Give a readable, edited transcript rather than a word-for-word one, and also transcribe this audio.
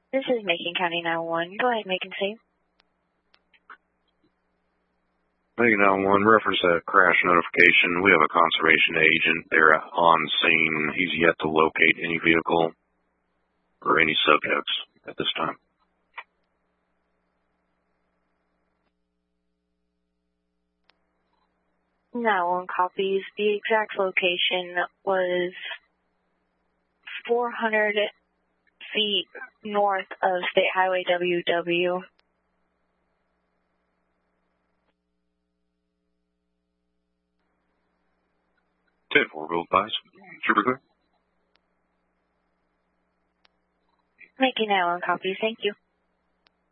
This is Macon County 911. Go ahead, Macon, say. Macon 911, reference a crash notification. We have a conservation agent there on scene. He's yet to locate any vehicle or any subjects at this time. No one copies. The exact location was 400 feet north of State Highway WW. Ted 4-wheel advice. Super clear. Making that one copies. Thank you.